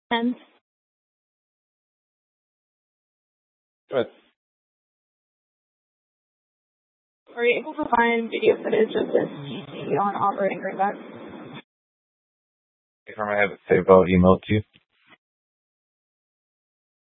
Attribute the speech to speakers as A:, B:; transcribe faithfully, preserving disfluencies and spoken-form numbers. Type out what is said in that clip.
A: And
B: Good.
A: were you able to find video footage of this G C on operating Greenback?
B: If I have it saved, I'll email it to you.